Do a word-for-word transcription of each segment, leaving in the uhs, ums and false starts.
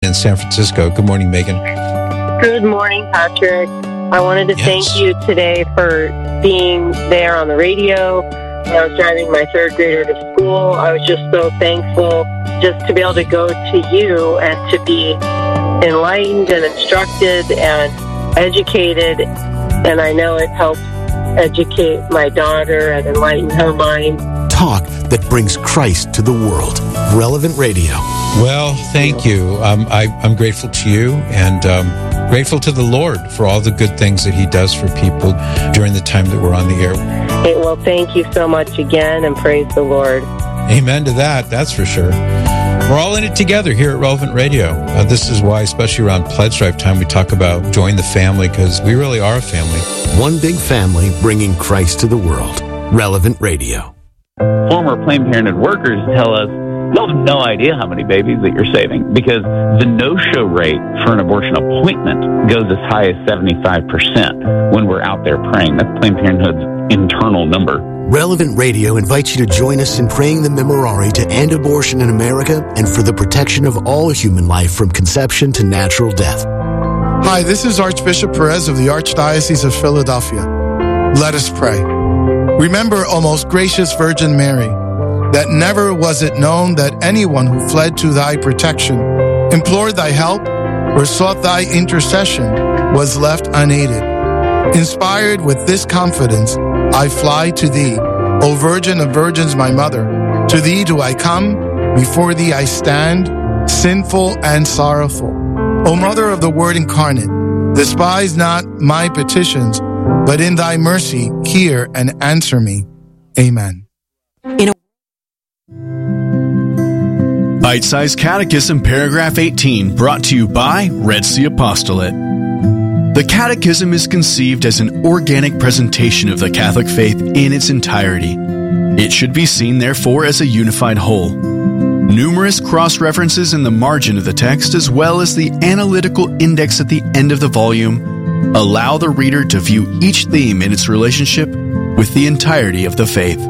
in San Francisco. Good morning, Megan. Good morning, Patrick. I wanted to Yes. thank you today for being there on the radio. When I was driving my third grader to school, I was just so thankful just to be able to go to you and to be enlightened and instructed and educated. And I know it helps educate my daughter and enlighten her mind. Talk that brings Christ to the world. Relevant Radio. Well, thank you. Um, I, I'm grateful to you and um, grateful to the Lord for all the good things that he does for people during the time that we're on the air. Okay, well, thank you so much again, and praise the Lord. Amen to that, that's for sure. We're all in it together here at Relevant Radio. Uh, this is why, especially around Pledge Drive time, we talk about join the family, because we really are a family. One big family bringing Christ to the world. Relevant Radio. Former Planned Parenthood workers tell us they'll have no idea how many babies that you're saving, because the no-show rate for an abortion appointment goes as high as seventy-five percent when we're out there praying. That's Planned Parenthood's internal number. Relevant Radio invites you to join us in praying the Memorare to end abortion in America and for the protection of all human life from conception to natural death. Hi, this is Archbishop Perez of the Archdiocese of Philadelphia. Let us pray. Remember, O most gracious Virgin Mary, that never was it known that anyone who fled to thy protection, implored thy help, or sought thy intercession was left unaided. Inspired with this confidence, I fly to thee, O Virgin of Virgins, my mother. To thee do I come, before thee I stand, sinful and sorrowful. O Mother of the Word incarnate, despise not my petitions, but in thy mercy hear and answer me. Amen. In a Bite-Sized Catechism, paragraph eighteen, brought to you by Red Sea Apostolate. The Catechism is conceived as an organic presentation of the Catholic faith in its entirety. It should be seen, therefore, as a unified whole. Numerous cross-references in the margin of the text, as well as the analytical index at the end of the volume, allow the reader to view each theme in its relationship with the entirety of the faith.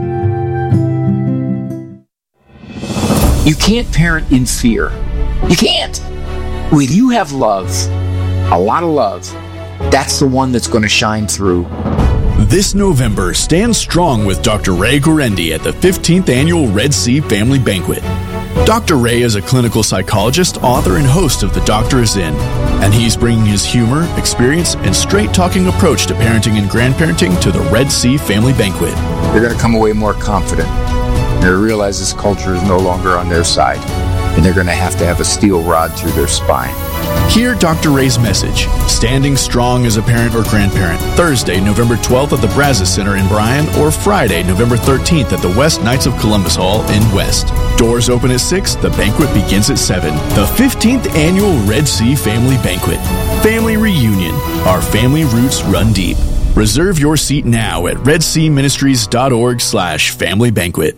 You can't parent in fear. You can't. When you have love, a lot of love, that's the one that's going to shine through. This November, stand strong with Doctor Ray Guarendi at the fifteenth Annual Red Sea Family Banquet. Doctor Ray is a clinical psychologist, author, and host of The Doctor Is In, and he's bringing his humor, experience, and straight-talking approach to parenting and grandparenting to the Red Sea Family Banquet. They're going to come away more confident. They're going to realize this culture is no longer on their side, and they're going to have to have a steel rod through their spine. Hear Doctor Ray's message, Standing Strong as a Parent or Grandparent, Thursday, November twelfth at the Brazos Center in Bryan, or Friday, November thirteenth at the West Knights of Columbus Hall in West. Doors open at six, the banquet begins at seven. The fifteenth Annual Red Sea Family Banquet. Family reunion. Our family roots run deep. Reserve your seat now at redseaministries.org slash family banquet.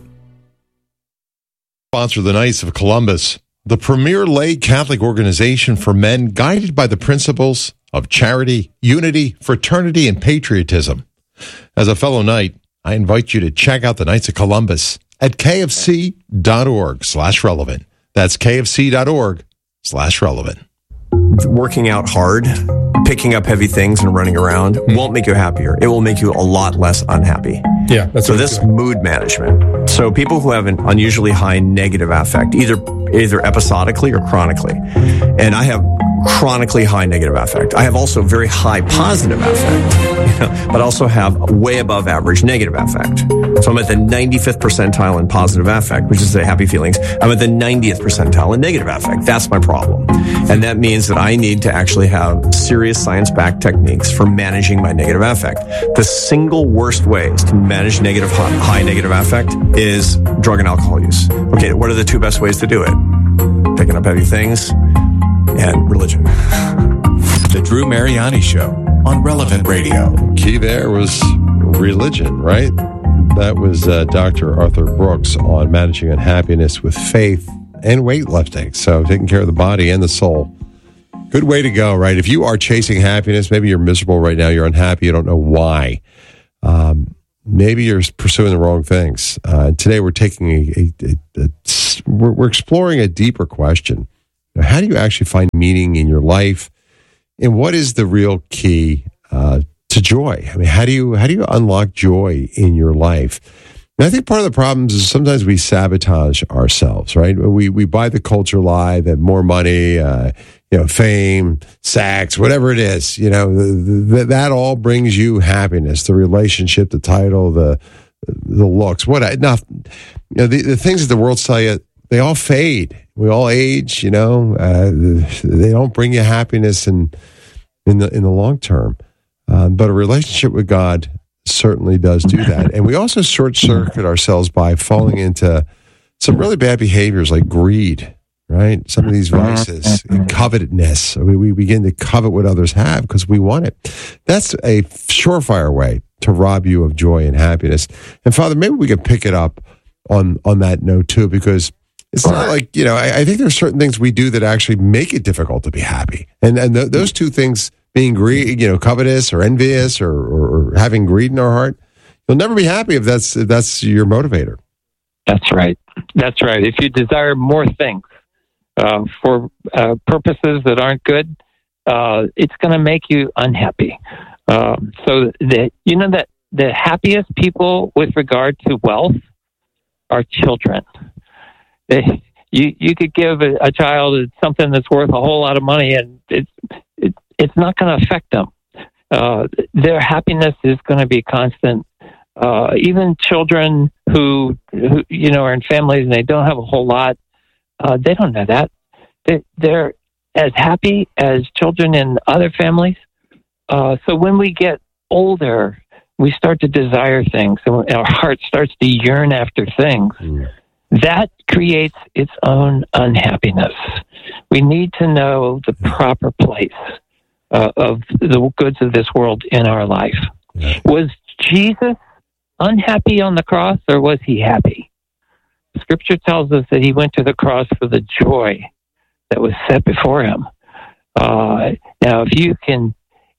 Sponsor the Knights of Columbus, the premier lay Catholic organization for men guided by the principles of charity, unity, fraternity, and patriotism. As a fellow Knight, I invite you to check out the Knights of Columbus at kfc.org slash relevant. That's kfc.org slash relevant. Working out hard, picking up heavy things and running around won't make you happier. It will make you a lot less unhappy. Yeah, that's so this mood management. So people who have an unusually high negative affect, either either episodically or chronically, and I have chronically high negative affect. I have also very high positive affect, you know, but I also have way above average negative affect. So I'm at the ninety-fifth percentile in positive affect, which is the happy feelings. I'm at the ninetieth percentile in negative affect. That's my problem. And that means that I need to actually have serious science-backed techniques for managing my negative affect. The single worst ways to manage negative high, high negative affect is drug and alcohol use. Okay, what are the two best ways to do it? Picking up heavy things and religion. The Drew Mariani Show on Relevant Radio. Key there was religion, right? That was uh, Doctor Arthur Brooks on managing unhappiness with faith and weightlifting. So taking care of the body and the soul. Good way to go, right? If you are chasing happiness, maybe you're miserable right now, you're unhappy, you don't know why. Um, maybe you're pursuing the wrong things. Uh, today we're taking a, a, a, a we're, we're exploring a deeper question. How do you actually find meaning in your life? And what is the real key uh, to joy? I mean, how do you how do you unlock joy in your life? And I think part of the problems is sometimes we sabotage ourselves, right? We we buy the culture lie that more money, uh, you know, fame, sex, whatever it is, you know, th- th- that all brings you happiness. The relationship, the title, the the looks, what now, you know, the, the things that the world tell you, they all fade. We all age, you know. Uh, they don't bring you happiness in in the in the long term. Um, but a relationship with God certainly does do that. And we also short circuit ourselves by falling into some really bad behaviors like greed, right? Some of these vices, and covetousness. We, we begin to covet what others have because we want it. That's a surefire way to rob you of joy and happiness. And Father, maybe we can pick it up on on that note too, because it's not like, you know, I, I think there's certain things we do that actually make it difficult to be happy. And and th- those two things, being greed, you know, covetous or envious or, or, or having greed in our heart, you'll never be happy if that's if that's your motivator. That's right. That's right. If you desire more things uh, for uh, purposes that aren't good, uh, it's going to make you unhappy. Um, so the you know that the happiest people with regard to wealth are children. They, you you could give a, a child something that's worth a whole lot of money, and it's it, it's not going to affect them. Uh, their happiness is going to be constant. Uh, even children who, who you know are in families and they don't have a whole lot, uh, they don't know that. They, they're as happy as children in other families. Uh, so when we get older, we start to desire things, and our heart starts to yearn after things. Mm. That creates its own unhappiness. We need to know the proper place uh, of the goods of this world in our life. Yeah. Was Jesus unhappy on the cross, or was he happy? Scripture tells us that he went to the cross for the joy that was set before him. Uh, now, if you can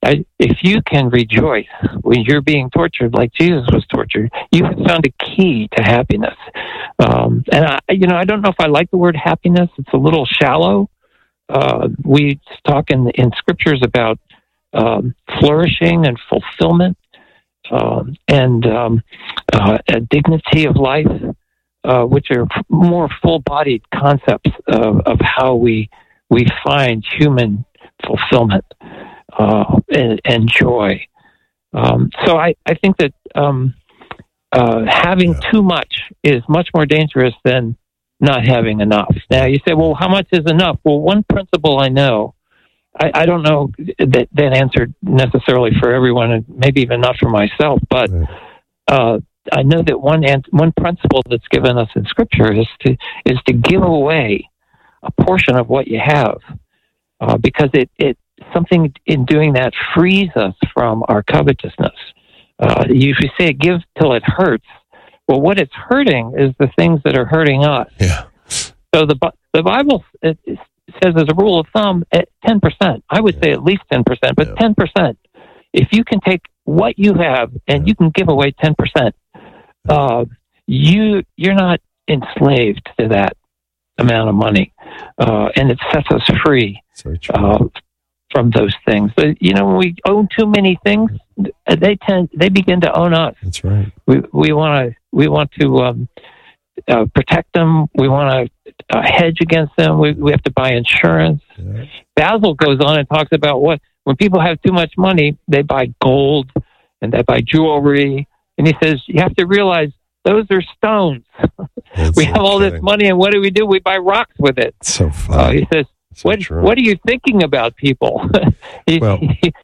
If you can rejoice when you're being tortured like Jesus was tortured, you have found a key to happiness. Um, and, I, you know, I don't know if I like the word happiness. It's a little shallow. Uh, we talk in, in scriptures about um, flourishing and fulfillment um, and um, uh, a dignity of life, uh, which are more full-bodied concepts of, of how we we find human fulfillment. Uh, and, and joy. Um, so I, I think that um, uh, having yeah. too much is much more dangerous than not having enough. Now you say, well, how much is enough? Well, one principle I know, I, I don't know that, that answer necessarily for everyone, and maybe even not for myself, but uh, I know that one one principle that's given us in Scripture is to is to give away a portion of what you have, uh, because it it something in doing that frees us from our covetousness. Uh, you say give till it hurts. Well, what it's hurting is the things that are hurting us. Yeah. So the the Bible it, it says as a rule of thumb, at ten percent. I would yeah. say at least ten percent, but yeah. ten percent. If you can take what you have and yeah. you can give away ten percent, uh, you you're not enslaved to that amount of money, uh, and it sets us free. So true. From those things. But, you know, when we own too many things, they tend they begin to own us. That's right. We we want to we want to um, uh, protect them. We want to uh, hedge against them. We we have to buy insurance. Yeah. Basil goes on and talks about what when people have too much money, they buy gold and they buy jewelry. And he says you have to realize those are stones. We have all kidding. This money, and what do we do? We buy rocks with it. So funny. Uh, he says. So what true. What are you thinking about, people? Well,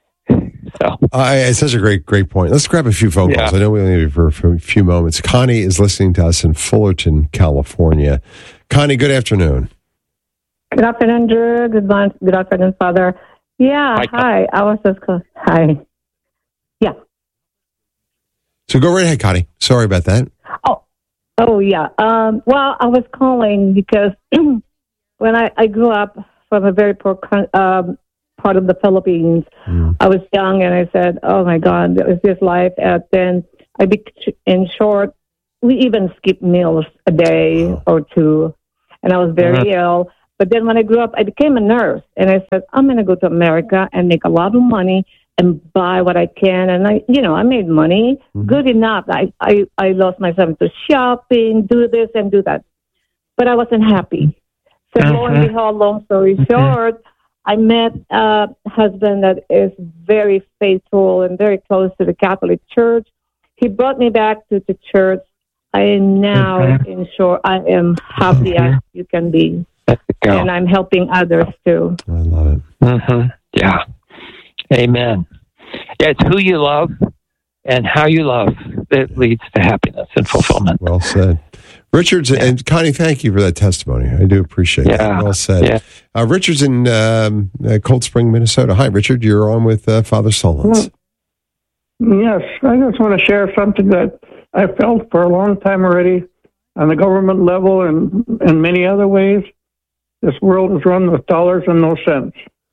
so. uh, it's such a great, great point. Let's grab a few phone calls. Yeah. I know we only have for, for a few moments. Connie is listening to us in Fullerton, California. Connie, good afternoon. Good afternoon, Drew. Good morning. Good afternoon, Father. Yeah, hi. hi. I was just call- hi. Yeah. So go right ahead, Connie. Sorry about that. Oh, oh yeah. Um, well, I was calling because when I, I grew up from a very poor um, part of the Philippines. Mm. I was young, and I said, oh, my God, there was this life. And then I be in short, we even skipped meals a day oh. or two, and I was very uh-huh. ill. But then when I grew up, I became a nurse, and I said, I'm going to go to America and make a lot of money and buy what I can. And I, you know, I made money, mm-hmm. good enough. I, I, I lost myself into shopping, do this and do that. But I wasn't happy. So mm-hmm. lo and behold, long story mm-hmm. short, I met a husband that is very faithful and very close to the Catholic Church. He brought me back to the church. I am now, mm-hmm. in short, I am happy mm-hmm. as you can be. And I'm helping others too. I love it. Mm-hmm. Yeah. Amen. Yeah, it's who you love and how you love that leads to happiness and fulfillment. Well said. Richard's, yeah. and Connie, thank you for that testimony. I do appreciate yeah. that. Well said. Yeah. Uh, Richard's in um, uh, Cold Spring, Minnesota. Hi, Richard. You're on with uh, Father Solons. Well, yes, I just want to share something that I felt for a long time already on the government level and in many other ways. This world is run with dollars and no cents.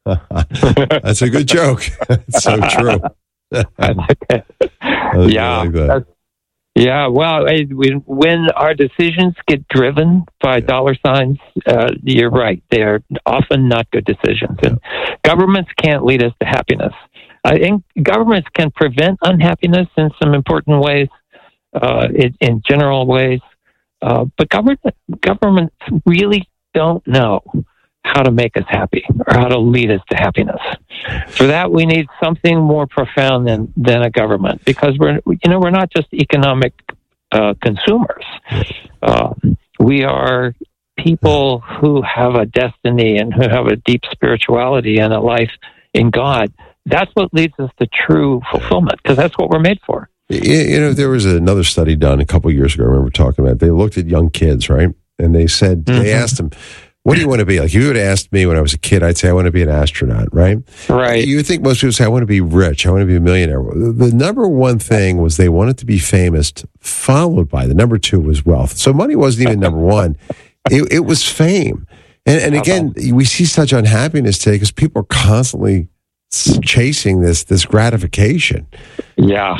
That's a good joke. It's so true. I like it. Yeah. Like that. Yeah. Well, when our decisions get driven by dollar signs, uh, you're right. They're often not good decisions. And governments can't lead us to happiness. I think governments can prevent unhappiness in some important ways, uh, in, in general ways. Uh, but government, governments really don't know how to make us happy or how to lead us to happiness. For that, we need something more profound than, than a government, because we're, you know, we're not just economic uh, consumers. Uh, we are people who have a destiny and who have a deep spirituality and a life in God. That's what leads us to true fulfillment, because that's what we're made for. You know, there was another study done a couple of years ago. I remember talking about it. They looked at young kids, right? And they said, mm-hmm. they asked them, what do you want to be? Like, if you would have asked me when I was a kid, I'd say I want to be an astronaut, right? Right. You would think most people say, I want to be rich. I want to be a millionaire. The number one thing was they wanted to be famous, followed by the number two was wealth. So money wasn't even number one. It, it was fame. And, and again, we see such unhappiness today because people are constantly chasing this, this gratification. Yeah.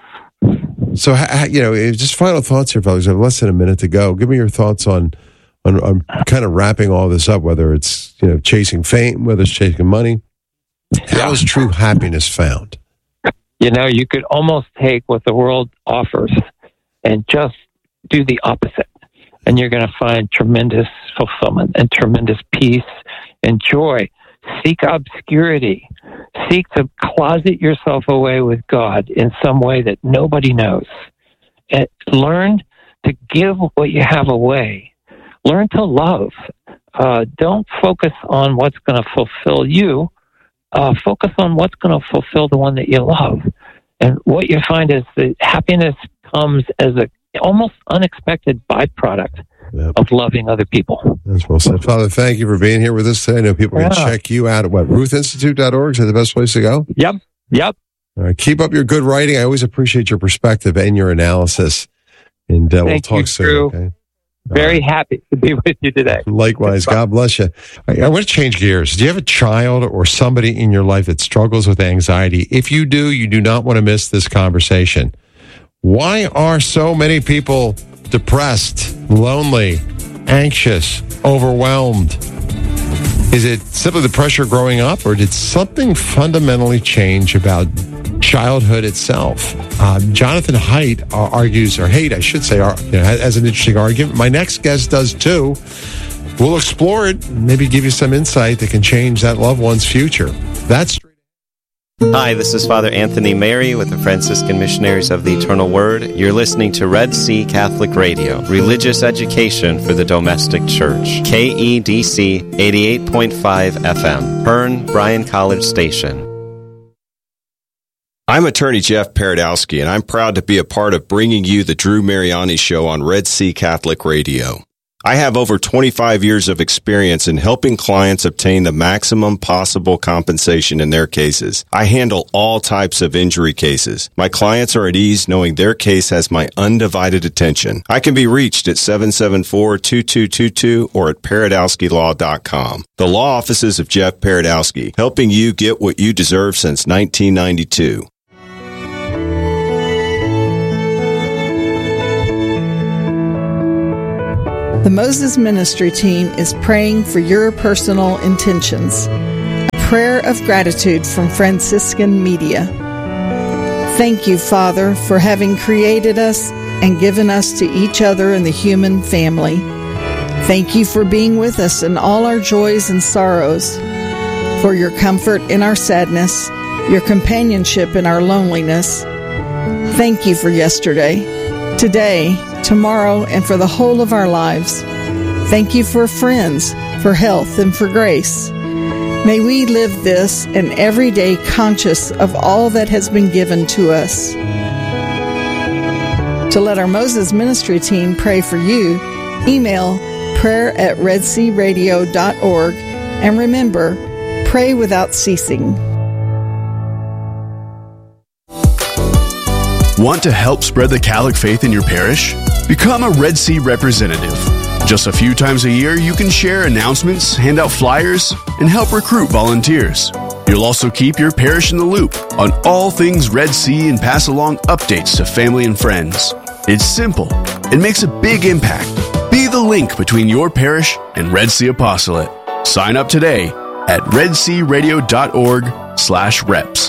So, you know, just final thoughts here, fellas. I have less than a minute to go. Give me your thoughts on, on, on kind of wrapping all this up, whether it's, you know, chasing fame, whether it's chasing money. How is true happiness found? You know, you could almost take what the world offers and just do the opposite. And you're going to find tremendous fulfillment and tremendous peace and joy. Seek obscurity. Seek to closet yourself away with God in some way that nobody knows. And learn to give what you have away. Learn to love. Uh, don't focus on what's going to fulfill you. Uh, focus on what's going to fulfill the one that you love. And what you find is that happiness comes as a almost unexpected byproduct yep. of loving other people. That's well said. Father, thank you for being here with us today. I know people yeah. can check you out at what, ruth institute dot org. Is that the best place to go? Yep. Yep. All right. Keep up your good writing. I always appreciate your perspective and your analysis. And uh, we'll talk you, soon. Drew. Okay? Very right. happy to be with you today. Likewise. God bless you. I, I want to change gears. Do you have a child or somebody in your life that struggles with anxiety? If you do, you do not want to miss this conversation. Why are so many people depressed, lonely, anxious, overwhelmed? Is it simply the pressure growing up, or did something fundamentally change about childhood itself? Uh, Jonathan Haidt uh, argues, or Haidt, I should say, uh, you know, has an interesting argument. My next guest does too. We'll explore it, maybe give you some insight that can change that loved one's future. That's Hi, this is Father Anthony Mary with the Franciscan Missionaries of the Eternal Word. You're listening to Red Sea Catholic Radio, religious education for the domestic church. K E D C eighty-eight point five F M, Hearn, Bryan College Station. I'm attorney Jeff Paradowski, and I'm proud to be a part of bringing you the Drew Mariani Show on Red Sea Catholic Radio. I have over twenty-five years of experience in helping clients obtain the maximum possible compensation in their cases. I handle all types of injury cases. My clients are at ease knowing their case has my undivided attention. I can be reached at seven seven four, two two two two or at paradowski law dot com. The law offices of Jeff Paradowski, helping you get what you deserve since nineteen ninety-two. The Moses Ministry team is praying for your personal intentions. A prayer of gratitude from Franciscan Media. Thank you, Father, for having created us and given us to each other in the human family. Thank you for being with us in all our joys and sorrows, for your comfort in our sadness, your companionship in our loneliness. Thank you for yesterday, today, tomorrow, and for the whole of our lives. Thank you for friends, for health, and for grace. May we live this and every day conscious of all that has been given to us. To let our Moses Ministry team pray for you, email prayer at red sea radio dot org, and remember, pray without ceasing. Want to help spread the Catholic faith in your parish? Become a Red Sea representative. Just a few times a year, you can share announcements, hand out flyers, and help recruit volunteers. You'll also keep your parish in the loop on all things Red Sea and pass along updates to family and friends. It's simple. It makes a big impact. Be the link between your parish and Red Sea Apostolate. Sign up today at red sea radio dot org slash reps.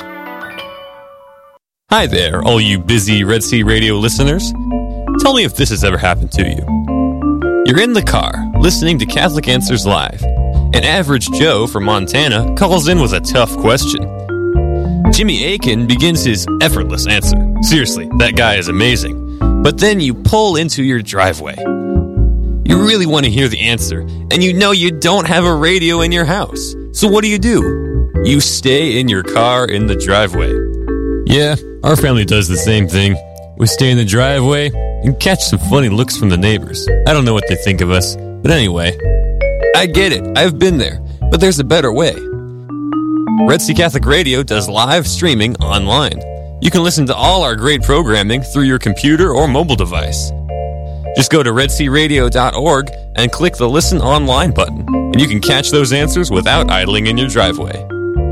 Hi there, all you busy Red Sea Radio listeners. Tell me if this has ever happened to you. You're in the car, listening to Catholic Answers Live. An average Joe from Montana calls in with a tough question. Jimmy Aiken begins his effortless answer. Seriously, that guy is amazing. But then you pull into your driveway. You really want to hear the answer, and you know you don't have a radio in your house. So what do you do? You stay in your car in the driveway. Yeah, our family does the same thing. We stay in the driveway and catch some funny looks from the neighbors. I don't know what they think of us, but anyway, I get it. I've been there, but there's a better way. Red Sea Catholic Radio does live streaming online. You can listen to all our great programming through your computer or mobile device. Just go to red sea radio dot org and click the Listen Online button, and you can catch those answers without idling in your driveway.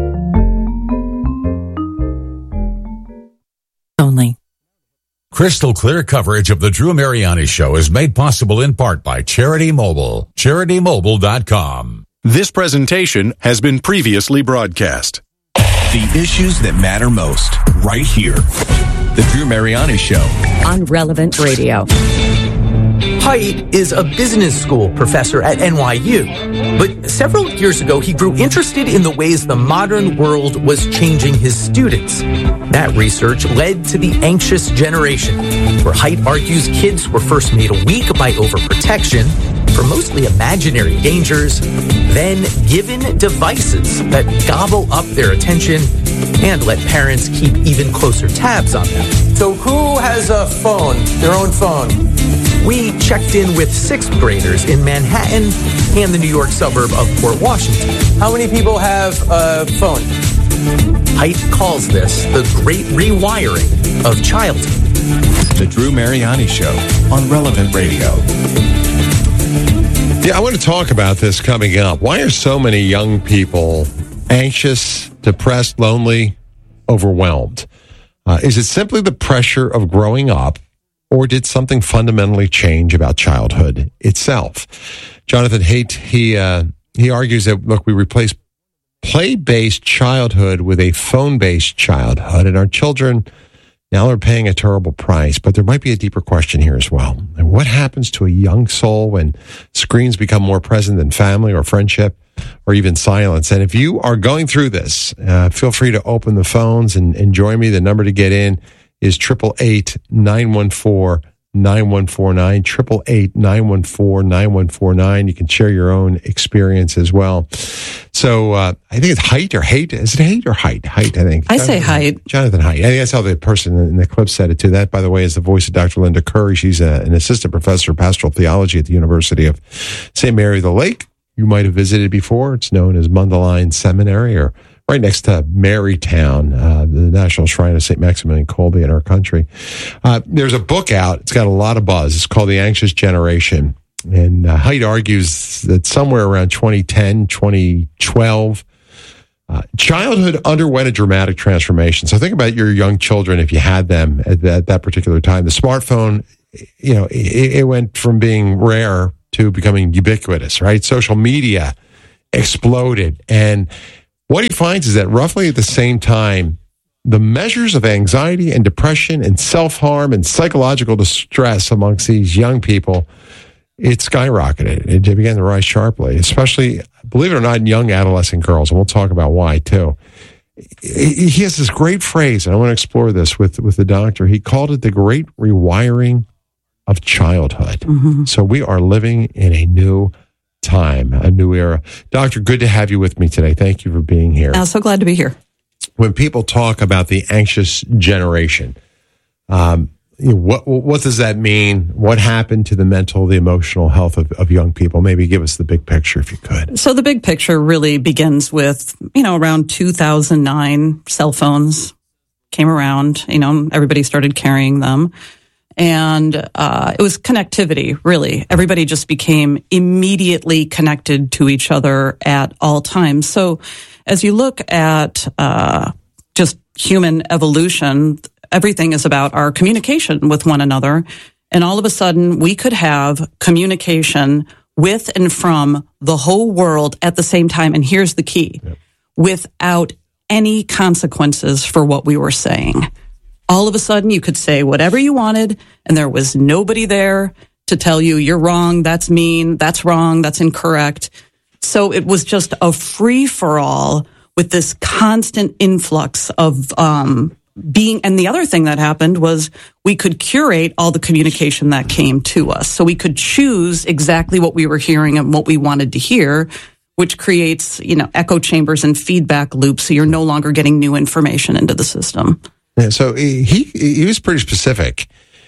Only. Crystal clear coverage of the Drew Mariani Show is made possible in part by Charity Mobile. charity mobile dot com. This presentation has been previously broadcast. The issues that matter most, right here. The Drew Mariani Show. On Relevant Radio. Haidt is a business school professor at N Y U, but several years ago he grew interested in the ways the modern world was changing his students. That research led to the anxious generation, where Haidt argues kids were first made weak by overprotection for mostly imaginary dangers, then given devices that gobble up their attention and let parents keep even closer tabs on them. So who has a phone, their own phone? We checked in with sixth graders in Manhattan and the New York suburb of Port Washington. How many people have a phone? Haidt calls this the great rewiring of childhood. The Drew Mariani Show on Relevant Radio. Yeah, I want to talk about this coming up. Why are so many young people anxious, depressed, lonely, overwhelmed? Uh, is it simply the pressure of growing up? Or did something fundamentally change about childhood itself? Jonathan Haidt, he uh, he argues that, look, we replace play-based childhood with a phone-based childhood, and our children now are paying a terrible price. But there might be a deeper question here as well. And what happens to a young soul when screens become more present than family or friendship or even silence? And if you are going through this, uh, feel free to open the phones and, and join me. The number to get in is eight eight eight, nine one four, nine one four nine, eight eight eight, nine one four, nine one four nine. You can share your own experience as well. So uh, I think it's Haidt or Haidt. Is it Haidt or Haidt? Haidt, I think. I say Haidt. Jonathan Haidt. I think that's how the person in the clip said it too. That, by the way, is the voice of Doctor Linda Curry. She's a, an assistant professor of pastoral theology at the University of Saint Mary of the Lake. You might have visited before. It's known as Mundelein Seminary, or right next to Marytown, uh, the National Shrine of Saint Maximilian Kolbe in our country. Uh, there's a book out. It's got a lot of buzz. It's called The Anxious Generation. And uh, Haidt argues that somewhere around twenty ten, twenty twelve, uh, childhood underwent a dramatic transformation. So think about your young children, if you had them at that, that particular time. The smartphone, you know, it, it went from being rare to becoming ubiquitous, right? Social media exploded. And what he finds is that roughly at the same time, the measures of anxiety and depression and self-harm and psychological distress amongst these young people, it skyrocketed. It began to rise sharply, especially, believe it or not, in young adolescent girls. And we'll talk about why, too. He has this great phrase, and I want to explore this with, with the doctor. He called it the great rewiring of childhood. Mm-hmm. So we are living in a new time, a new era. Doctor, good to have you with me today. Thank you for being here. I'm so glad to be here. When people talk about the anxious generation, um, you know, what what does that mean? What happened to the mental, the emotional health of, of young people? Maybe give us the big picture if you could. So the big picture really begins with, you know, around two thousand nine, cell phones came around, you know, everybody started carrying them. And uh, it was connectivity, really. Everybody just became immediately connected to each other at all times. So as you look at uh, just human evolution, everything is about our communication with one another. And all of a sudden, we could have communication with and from the whole world at the same time. And here's the key, yep. without any consequences for what we were saying. All of a sudden, you could say whatever you wanted, and there was nobody there to tell you, you're wrong, that's mean, that's wrong, that's incorrect. So it was just a free-for-all with this constant influx of um, being. And the other thing that happened was we could curate all the communication that came to us. So we could choose exactly what we were hearing and what we wanted to hear, which creates, you know, echo chambers and feedback loops. So you're no longer getting new information into the system. Yeah, so he he was pretty specific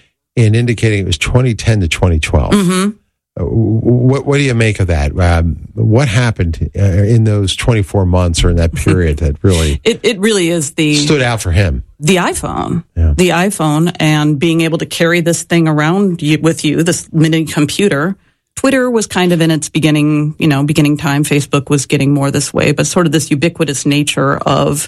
in indicating it was twenty ten to twenty twelve. Mm-hmm. Uh, what what do you make of that? Um, what happened uh, in those twenty-four months or in that period that really it it really is the stood out for him? The iPhone, yeah. the iPhone, and being able to carry this thing around you, with you, this mini computer. Twitter was kind of in its beginning, you know, beginning time. Facebook was getting more this way, but sort of this ubiquitous nature of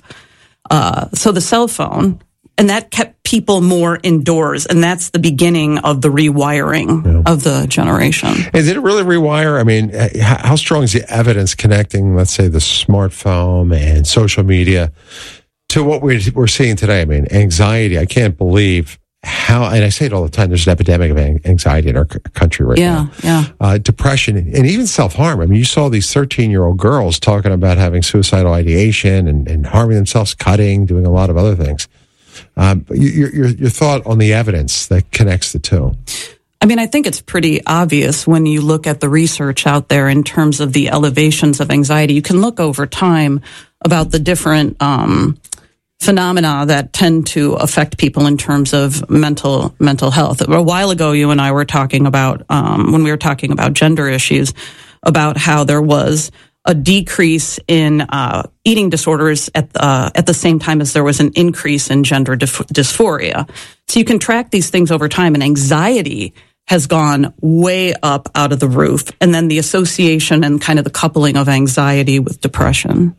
uh, so the cell phone. And that kept people more indoors, and that's the beginning of the rewiring yeah. of the generation. And did it really rewire? I mean, how strong is the evidence connecting, let's say, the smartphone and social media to what we're seeing today? I mean, anxiety. I can't believe how, and I say it all the time, there's an epidemic of anxiety in our country right yeah, now. Yeah, yeah. Uh, depression and even self-harm. I mean, you saw these thirteen-year-old girls talking about having suicidal ideation and, and harming themselves, cutting, doing a lot of other things. Um, your, your, your thought on the evidence that connects the two? I mean, I think it's pretty obvious when you look at the research out there in terms of the elevations of anxiety. You can look over time about the different um, phenomena that tend to affect people in terms of mental mental health. A while ago, you and I were talking about, um, when we were talking about gender issues, about how there was a decrease in uh, eating disorders at the, uh, at the same time as there was an increase in gender dif- dysphoria. So you can track these things over time, and anxiety has gone way up out of the roof, and then the association and kind of the coupling of anxiety with depression.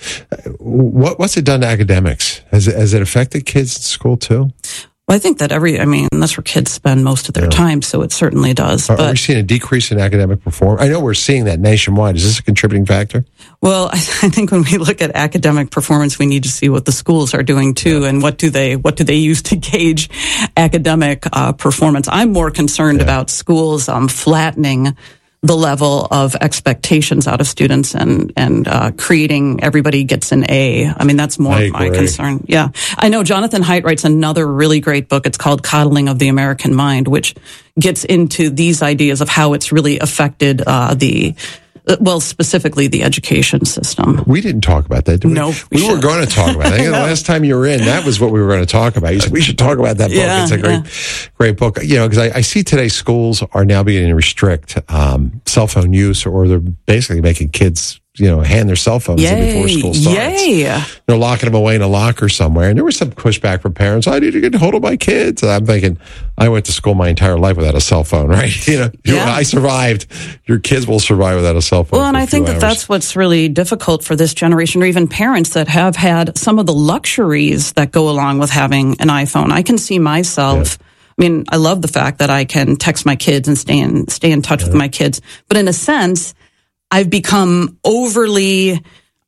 What, what's it done to academics? Has it, has it affected kids in school too? Well, I think that every, I mean, that's where kids spend most of their yeah. time, so it certainly does. Are, but, are we seeing a decrease in academic performance? I know we're seeing that nationwide. Is this a contributing factor? Well, I, I think when we look at academic performance, we need to see what the schools are doing too, yeah. and what do they what do they use to gauge academic uh, performance. I'm more concerned yeah. about schools um, flattening the level of expectations out of students and and uh, creating everybody gets an A. I mean, that's more my concern. Yeah. I know Jonathan Haidt writes another really great book. It's called Coddling of the American Mind, which gets into these ideas of how it's really affected uh, the well, specifically the education system. We didn't talk about that, did we? No, we, we were going to talk about it. I think the last time you were in, that was what we were going to talk about. You said, we should talk about that book. Yeah, it's a great, yeah. great book. You know, because I, I see today schools are now beginning to restrict um, cell phone use, or they're basically making kids, you know, hand their cell phones Yay. in before school starts. Yay. They're locking them away in a locker somewhere. And there was some pushback from parents. I need to get hold of my kids. And I'm thinking, I went to school my entire life without a cell phone, right? You know, yeah. I survived. Your kids will survive without a cell phone. Well, and I think that hours. that's what's really difficult for this generation, or even parents that have had some of the luxuries that go along with having an iPhone. I can see myself. Yeah. mean, I love the fact that I can text my kids and stay in, stay in touch yeah. with my kids. But in a sense, I've become overly,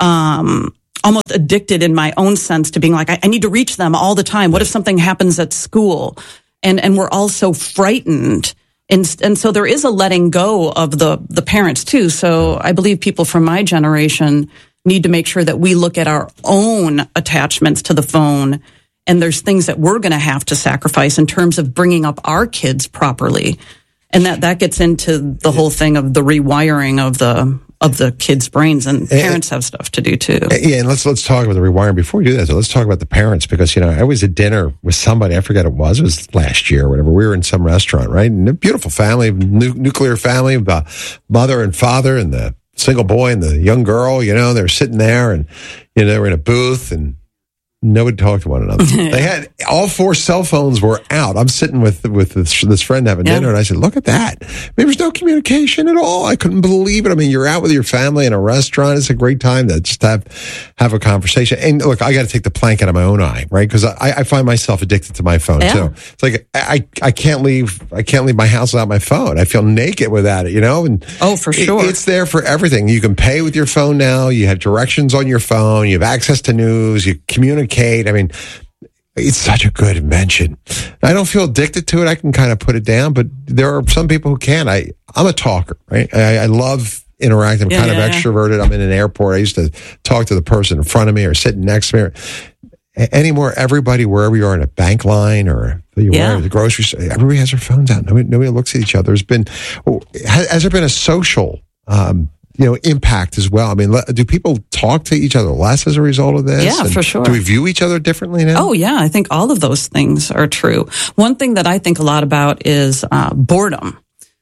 um, almost addicted in my own sense to being like, I, I need to reach them all the time. What if something happens at school? And, and we're all so frightened. And, and so there is a letting go of the, the parents too. So I believe people from my generation need to make sure that we look at our own attachments to the phone. And there's things that we're going to have to sacrifice in terms of bringing up our kids properly. And that, that gets into the whole thing of the rewiring of the of the kids' brains, and parents have stuff to do too. Yeah, and let's let's talk about the rewiring. Before we do that, so let's talk about the parents, because, you know, I was at dinner with somebody, I forget it was, it was last year or whatever. We were in some restaurant, right? And a beautiful family, nu- nuclear family, uh, mother and father and the single boy and the young girl, you know, they're sitting there and, you know, they were in a booth and nobody talked to one another. They had all four cell phones were out. I'm sitting with with this, this friend having yeah. dinner, and I said, "Look at that! There was no communication at all. I couldn't believe it. I mean, you're out with your family in a restaurant. It's a great time to just have have a conversation." And look, I got to take the plank out of my own eye, right? Because I, I find myself addicted to my phone yeah. too. It's like I I can't leave I can't leave my house without my phone. I feel naked without it, you know. And oh, for sure, it, it's there for everything. You can pay with your phone now. You have directions on your phone. You have access to news. You communicate. I mean, it's such a good invention. I don't feel addicted to it. I can kind of put it down, but there are some people who can't. I, I'm a talker, right? I, I love interacting. I'm yeah, kind yeah, of extroverted. Yeah. I'm in an airport. I used to talk to the person in front of me or sitting next to me. Or, anymore, everybody, wherever you are in a bank line or you yeah. are at the grocery store, everybody has their phones out. Nobody, nobody looks at each other. There's been, has, has there been a social um you know, impact as well? I mean, do people talk to each other less as a result of this? Yeah, and for sure. Do we view each other differently now? Oh, yeah. I think all of those things are true. One thing that I think a lot about is uh, boredom.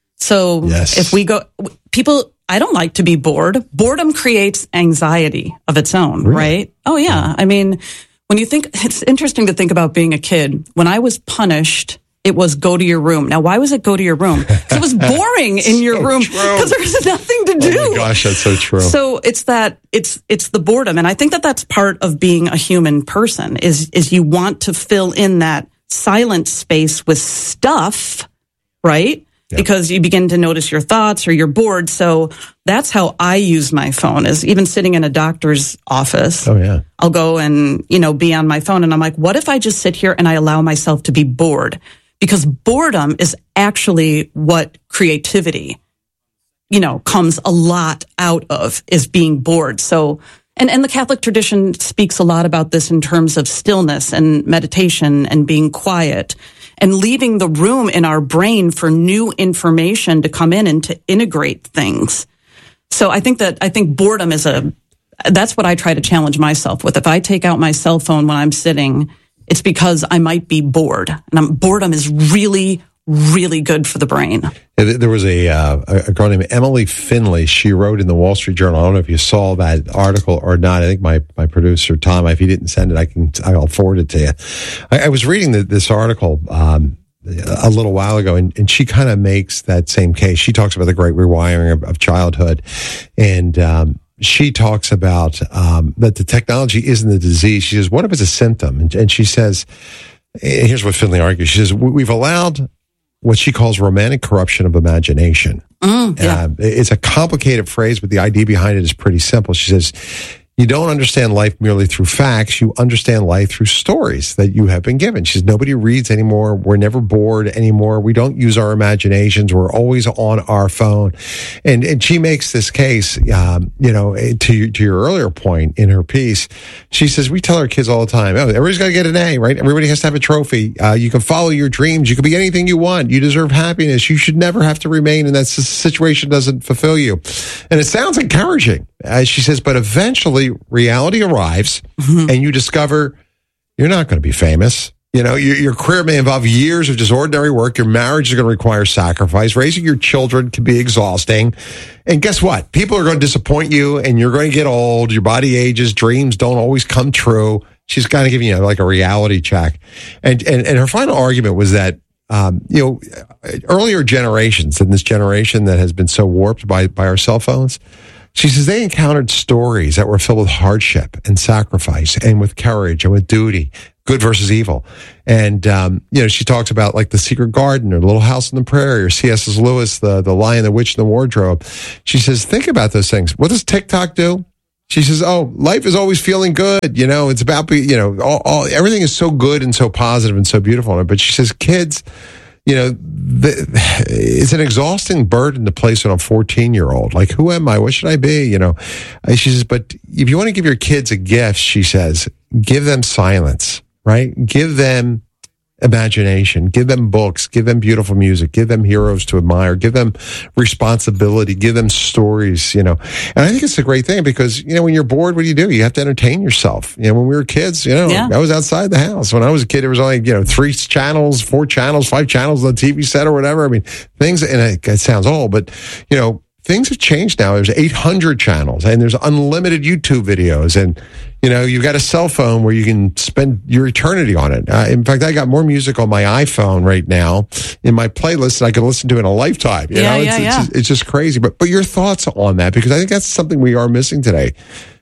So yes. if we go, people, I don't like to be bored. Boredom creates anxiety of its own, really? Right? Oh, yeah. yeah. I mean, when you think, it's interesting to think about being a kid. When I was punished, it was go to your room. Now, why was it go to your room? Because it was boring in your so room because there was nothing to do. Oh my gosh, that's so true. So it's that it's it's the boredom, and I think that that's part of being a human person. Is is you want to fill in that silent space with stuff, right? Yep. Because you begin to notice your thoughts or you're bored. So that's how I use my phone. Is even sitting in a doctor's office. Oh yeah, I'll go and you know be on my phone, and I'm like, what if I just sit here and I allow myself to be bored? Because boredom is actually what creativity, you know, comes a lot out of, is being bored. So, and, and the Catholic tradition speaks a lot about this in terms of stillness and meditation and being quiet and leaving the room in our brain for new information to come in and to integrate things. So I think that, I think boredom is a, that's what I try to challenge myself with. If I take out my cell phone when I'm sitting, it's because I might be bored. And I'm, boredom is really, really good for the brain. There was a, uh, a girl named Emily Finley. She wrote in the Wall Street Journal. I don't know if you saw that article or not. I think my, my producer, Tom, if he didn't send it, I can, I'll forward it to you. I, I was reading the, this article um, a little while ago, and, and she kind of makes that same case. She talks about the great rewiring of, of childhood. And, um, she talks about um, that the technology isn't the disease. She says, what if it's a symptom? And, and she says, here's what Finley argues. She says, we've allowed what she calls romantic corruption of imagination. Mm, yeah. uh, it's a complicated phrase, but the idea behind it is pretty simple. She says, you don't understand life merely through facts. You understand life through stories that you have been given. She says, nobody reads anymore. We're never bored anymore. We don't use our imaginations. We're always on our phone. And and she makes this case, um, you know, to, to your earlier point in her piece. She says, we tell our kids all the time, oh, everybody's got to get an A, right? Everybody has to have a trophy. Uh, you can follow your dreams. You can be anything you want. You deserve happiness. You should never have to remain in that situation doesn't fulfill you. And it sounds encouraging. Uh, she says, but eventually reality arrives mm-hmm. and you discover you're not going to be famous. You know, your, your career may involve years of just ordinary work. Your marriage is going to require sacrifice. Raising your children can be exhausting. And guess what? People are going to disappoint you and you're going to get old. Your body ages. Dreams don't always come true. She's kind of giving you like a reality check. And, and, and her final argument was that Um, you know, earlier generations than this generation that has been so warped by, by our cell phones, she says they encountered stories that were filled with hardship and sacrifice and with courage and with duty. good versus evil. And, um, you know, she talks about like The Secret Garden or Little House on the Prairie or C S Lewis, the, the Lion, the Witch, and the Wardrobe. She says, think about those things. What does TikTok do? She says, oh, life is always feeling good. You know, it's about, you know, all, all everything is so good and so positive and so beautiful. But she says, kids, you know, the, it's an exhausting burden to place on a fourteen-year-old. Like, who am I? What should I be? You know, she says, but if you want to give your kids a gift, she says, give them silence, right? Give them imagination, give them books, give them beautiful music, give them heroes to admire, give them responsibility, give them stories, you know. And I think it's a great thing because, you know, when you're bored, what do you do? You have to entertain yourself. You know, when we were kids, you know, yeah. I was outside the house. When I was a kid, there was only, you know, three channels, four channels, five channels on the T V set or whatever. I mean, things, and it, it sounds old, but, you know, things have changed now. There's eight hundred channels and there's unlimited YouTube videos, and, you know, you've got a cell phone where you can spend your eternity on it. Uh, in fact, I got more music on my iPhone right now in my playlist than I could listen to in a lifetime. You yeah, know, yeah, it's, yeah. It's, just, it's just crazy. But, but your thoughts on that, because I think that's something we are missing today.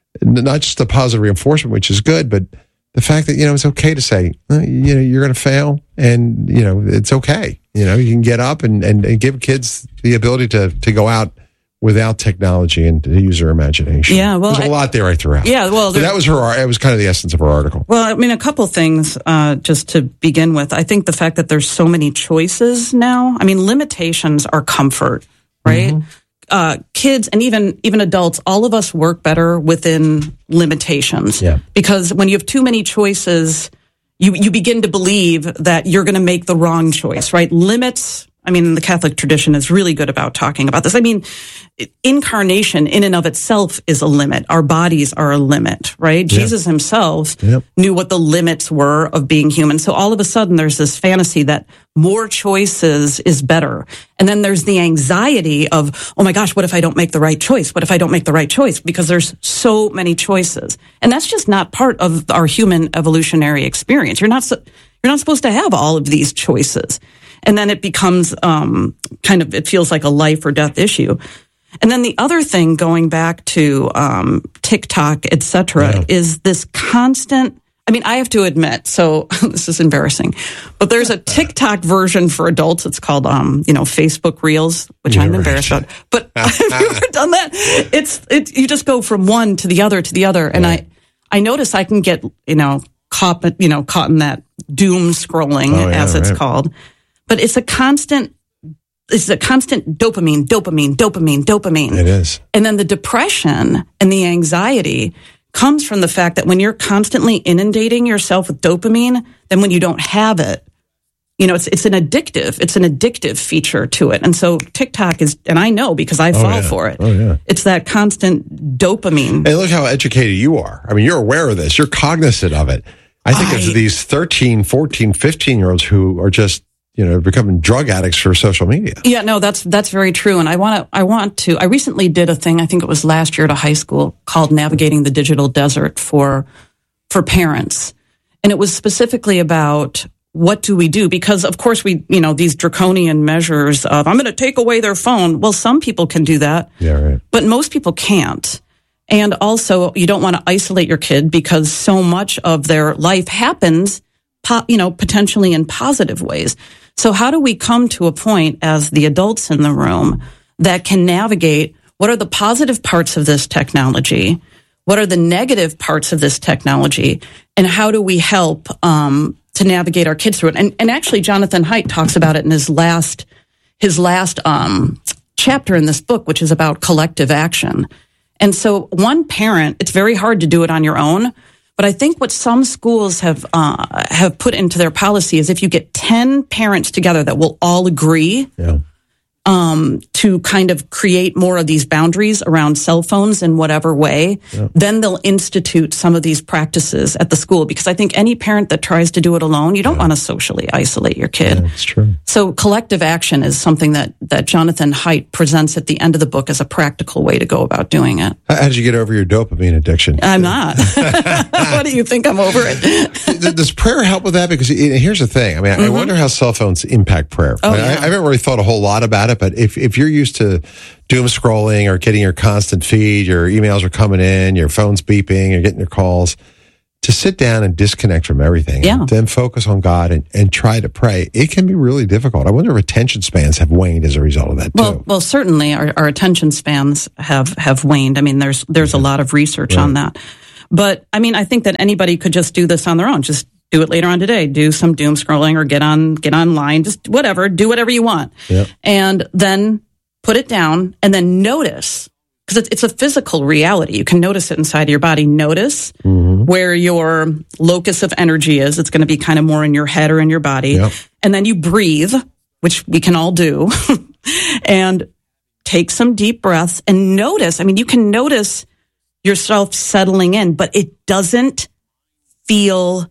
Not just the positive reinforcement, which is good, but the fact that, you know, it's okay to say, oh, you know, you're going to fail and, you know, it's okay. You know, you can get up and, and, and give kids the ability to, to go out without technology and to use their imagination. Yeah, well, there's a I, lot there I threw out. Yeah, well, but that was her. It was kind of the essence of her article. Well, I mean, a couple things uh, just to begin with. I think the fact that there's so many choices now. I mean, limitations are comfort, right? Mm-hmm. Uh, kids and even even adults, all of us work better within limitations. Yeah. Because when you have too many choices, you you begin to believe that you're going to make the wrong choice, right? Limits. I mean, the Catholic tradition is really good about talking about this. I mean, incarnation in and of itself is a limit. Our bodies are a limit, right? Yeah. Jesus himself yep. knew what the limits were of being human. So all of a sudden there's this fantasy that more choices is better. And then there's the anxiety of, oh my gosh, what if I don't make the right choice? What if I don't make the right choice? Because there's so many choices. And that's just not part of our human evolutionary experience. You're not, so, you're not supposed to have all of these choices. And then it becomes um, kind of, it feels like a life or death issue. And then the other thing, going back to um, TikTok, et cetera, yeah. is this constant, I mean, I have to admit, so this is embarrassing, but there's a TikTok version for adults. It's called, um, you know, Facebook Reels, which You're I'm embarrassed right. about. But have you ever done that? It's, it, you just go from one to the other to the other. And yeah. I, I notice I can get, you know, caught, you know, caught in that doom scrolling, oh, yeah, as it's right. called. But it's a constant, it's a constant dopamine, dopamine, dopamine, dopamine. It is. And then the depression and the anxiety comes from the fact that when you're constantly inundating yourself with dopamine, then when you don't have it, you know, it's it's an addictive, it's an addictive feature to it. And so TikTok is, and I know because I fall oh, yeah. for it. Oh, yeah. It's that constant dopamine. And look how educated you are. I mean, you're aware of this. You're cognizant of it. I think I, of these thirteen, fourteen, fifteen year olds who are just, you know, becoming drug addicts for social media. Yeah, no, that's that's very true. And I want to, I want to, I recently did a thing, I think it was last year at a high school, called Navigating the Digital Desert for for parents. And it was specifically about what do we do? Because of course we, you know, these draconian measures of, I'm going to take away their phone. Well, some people can do that. Yeah, right. But most people can't. And also, you don't want to isolate your kid because so much of their life happens, po- you know, potentially in positive ways. So how do we come to a point as the adults in the room that can navigate what are the positive parts of this technology? What are the negative parts of this technology? And how do we help um, to navigate our kids through it? And, and actually, Jonathan Haidt talks about it in his last his last um, chapter in this book, which is about collective action. And so one parent, it's very hard to do it on your own. But I think what some schools have uh, have put into their policy is if you get ten parents together that will all agree yeah. um, to kind of create more of these boundaries around cell phones in whatever way, yeah. then they'll institute some of these practices at the school. Because I think any parent that tries to do it alone, you don't yeah. want to socially isolate your kid. Yeah, that's true. So collective action is something that, that Jonathan Haidt presents at the end of the book as a practical way to go about doing it. How did you get over your dopamine addiction? I'm not. What do you think? I'm over it. Does prayer help with that? Because here's the thing. I mean, mm-hmm. I wonder how cell phones impact prayer. Oh, I, yeah. I haven't really thought a whole lot about it, but if, if you're used to doom scrolling or getting your constant feed, your emails are coming in, your phone's beeping, you're getting your calls, to sit down and disconnect from everything, Yeah. and then focus on God and, and try to pray, it can be really difficult. I wonder if attention spans have waned as a result of that too. Well, well, certainly our, our attention spans have, have waned. I mean, there's there's a lot of research Right. on that. But I mean, I think that anybody could just do this on their own. Just do it later on today. Do some doom scrolling or get on get online. Just whatever. Do whatever you want, Yep. and then put it down, and then notice, because it's, it's a physical reality. You can notice it inside of your body. Notice Mm-hmm. where your locus of energy is. It's going to be kind of more in your head or in your body. Yep. And then you breathe, which we can all do, and take some deep breaths and notice. I mean, you can notice yourself settling in, but it doesn't feel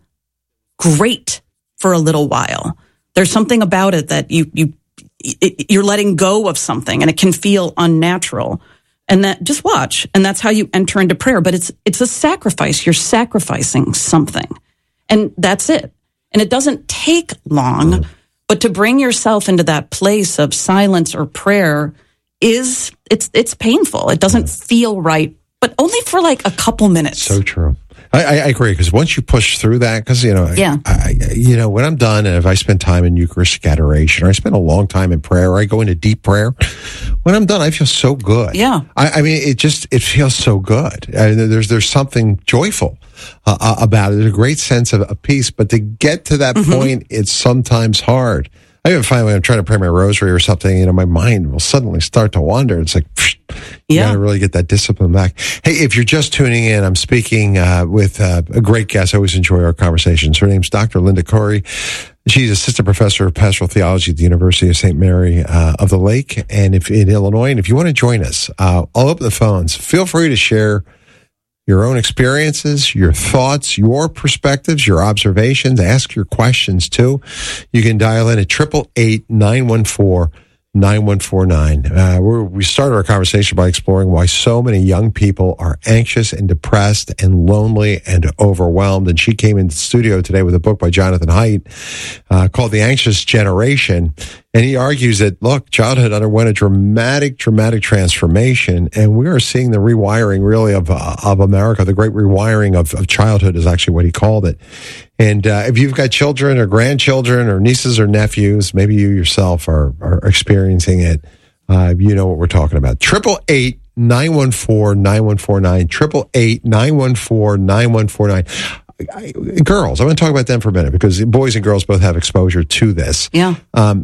great for a little while. There's something about it that you, you, it, you're letting go of something, and it can feel unnatural. And that, just watch. And that's how you enter into prayer. But it's, it's a sacrifice. You're sacrificing something. And that's it. And it doesn't take long, mm. but to bring yourself into that place of silence or prayer is, it's, it's painful. It doesn't mm. feel right, but only for like a couple minutes. So true. I, I agree, because once you push through that, because, you know, yeah. I, I, you know, when I'm done, and if I spend time in Eucharistic adoration, or I spend a long time in prayer, or I go into deep prayer, when I'm done, I feel so good. Yeah. I, I mean, it just, it feels so good. I mean, there's, there's something joyful uh, about it. There's a great sense of, of peace, but to get to that mm-hmm. point, it's sometimes hard. I even find when I'm trying to pray my rosary or something, you know, my mind will suddenly start to wander. It's like, psh, you yeah. got to really get that discipline back. Hey, if you're just tuning in, I'm speaking uh, with uh, a great guest. I always enjoy our conversations. Her name's Doctor Linda Corey. She's assistant professor of pastoral theology at the University of Saint Mary uh, of the Lake, and if in Illinois. And if you want to join us, uh, I'll open the phones. Feel free to share your own experiences, your thoughts, your perspectives, your observations. Ask your questions too. You can dial in at eight eight eight, nine one four, nine one four nine. Uh, we're, we started our conversation by exploring why so many young people are anxious and depressed and lonely and overwhelmed. And she came into the studio today with a book by Jonathan Haidt uh, called The Anxious Generation. And he argues that, look, childhood underwent a dramatic, dramatic transformation, and we are seeing the rewiring, really, of uh, of America. The great rewiring of, of childhood is actually what he called it. And uh, if you've got children or grandchildren or nieces or nephews, maybe you yourself are, are experiencing it, uh, you know what we're talking about. eight eight eight, nine one four, nine one four nine, eight eight eight, nine one four, nine one four nine. I, girls, I want to talk about them for a minute, because boys and girls both have exposure to this. Yeah. Um,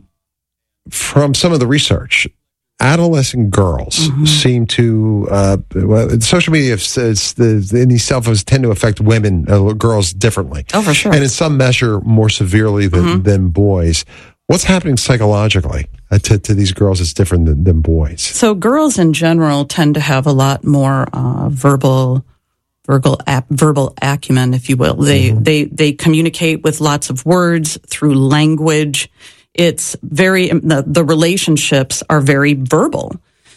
from some of the research, adolescent girls mm-hmm. seem to, uh, well, social media says the, in these cell phones tend to affect women, uh, girls differently. Oh, for sure. And in some measure more severely than, mm-hmm. than boys. What's happening psychologically uh, to, to these girls that's different than, than boys? So girls in general tend to have a lot more uh, verbal verbal ap- verbal acumen, if you will. They mm-hmm. they they communicate with lots of words through language. It's very, the, the relationships are very verbal.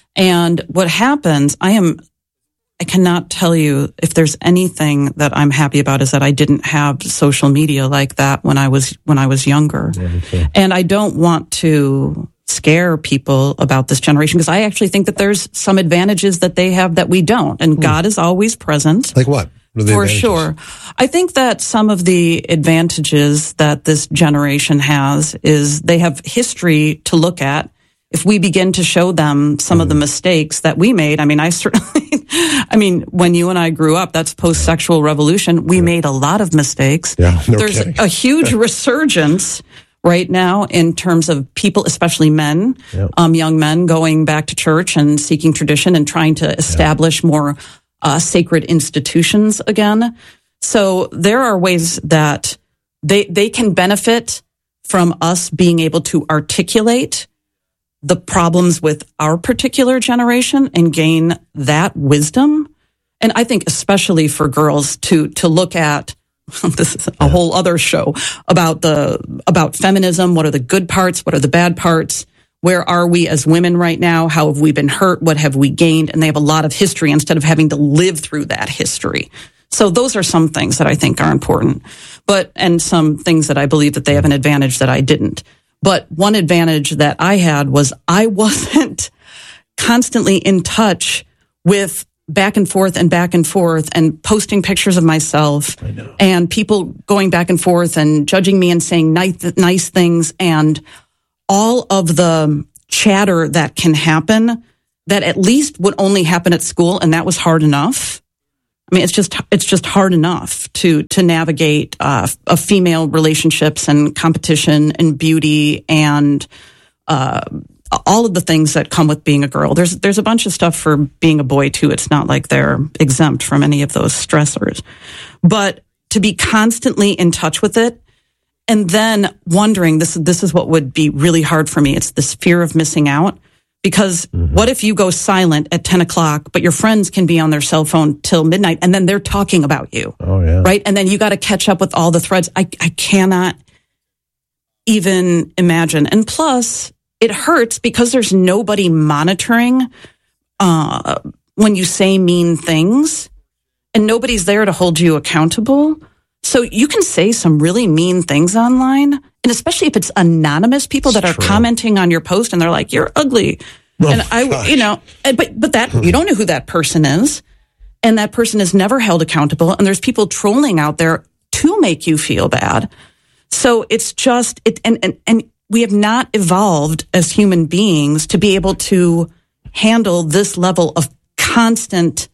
And what happens, I am, I cannot tell you if there's anything that I'm happy about is that I didn't have social media like that when I was, when I was younger. Yeah, okay. And I don't want to scare people about this generation, because I actually think that there's some advantages that they have that we don't. And hmm. God is always present. Like what? For sure. I think that some of the advantages that this generation has is they have history to look at. If we begin to show them some mm. of the mistakes that we made, I mean, I certainly, I mean, when you and I grew up, that's post-sexual revolution. We yeah. made a lot of mistakes. Yeah, no There's kidding. a huge resurgence right now in terms of people, especially men, yep. um, young men going back to church and seeking tradition and trying to establish yeah. more Uh, sacred institutions again. So there are ways that they they can benefit from us being able to articulate the problems with our particular generation and gain that wisdom. And I think especially for girls to to look at, this is a whole other show about the about feminism. What are the good parts? What are the bad parts? Where are we as women right now? How have we been hurt? What have we gained? And they have a lot of history instead of having to live through that history. So those are some things that I think are important, but, and some things that I believe that they have an advantage that I didn't. But one advantage that I had was I wasn't constantly in touch with back and forth and back and forth and posting pictures of myself and people going back and forth and judging me and saying nice, nice things and all of the chatter that can happen that at least would only happen at school, and that was hard enough. I mean, it's just it's just hard enough to to navigate uh, a female relationships and competition and beauty and uh, all of the things that come with being a girl. There's there's a bunch of stuff for being a boy too. It's not like they're exempt from any of those stressors, but to be constantly in touch with it, and then wondering this this is what would be really hard for me. It's this fear of missing out. Because mm-hmm. what if you go silent at ten o'clock, but your friends can be on their cell phone till midnight and then they're talking about you? Oh, yeah. Right? And then you got to catch up with all the threads. I, I cannot even imagine. And plus, it hurts because there's nobody monitoring uh, when you say mean things and nobody's there to hold you accountable. So you can say some really mean things online, and especially if it's anonymous people that are true. commenting on your post and they're like, "You're ugly," oh and I, gosh. you know, but but that you don't know who that person is, and that person is never held accountable. And there's people trolling out there to make you feel bad. So it's just it, and and and we have not evolved as human beings to be able to handle this level of constant,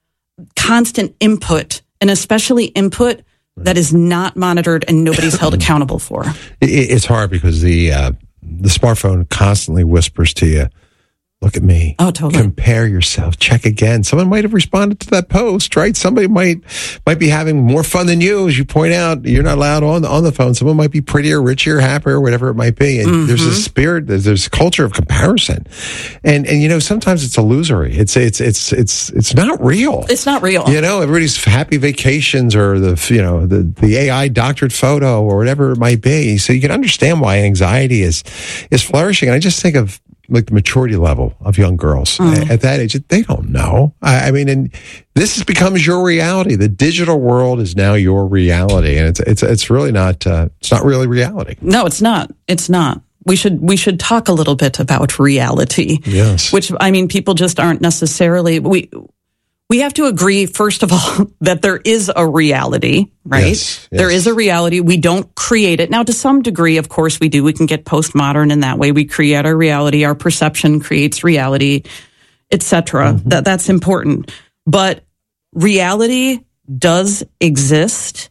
constant input, and especially input that is not monitored and nobody's held accountable for. It, it's hard because the uh, the smartphone constantly whispers to you, look at me. Oh, totally. Compare yourself. Check again. Someone might have responded to that post, right? Somebody might might be having more fun than you, as you point out. You're not allowed on on the phone. Someone might be prettier, richer, happier, whatever it might be. And mm-hmm. there's a spirit, there's, there's a culture of comparison. And and you know, sometimes it's illusory. It's it's it's it's it's not real. It's not real. You know, everybody's happy vacations or the you know the the A I doctored photo or whatever it might be. So you can understand why anxiety is is flourishing. And I just think of like the maturity level of young girls mm. at that age. They don't know. I, I mean, and this becomes your reality. The digital world is now your reality, and it's it's it's really not. Uh, it's not really reality. No, it's not. It's not. We should we should talk a little bit about reality. Yes. Which I mean, people just aren't necessarily we. We have to agree, first of all, that there is a reality, right? Yes, yes. There is a reality. We don't create it. Now, to some degree, of course, we do. We can get postmodern in that way. We create our reality. Our perception creates reality, et cetera. Mm-hmm. That, that's important. But reality does exist,